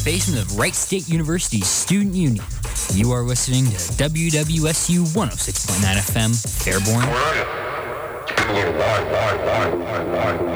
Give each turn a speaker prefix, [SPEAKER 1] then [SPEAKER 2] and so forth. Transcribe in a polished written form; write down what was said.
[SPEAKER 1] basement of Wright State University's Student Union. You are listening to WWSU 106.9 FM, Fairborn.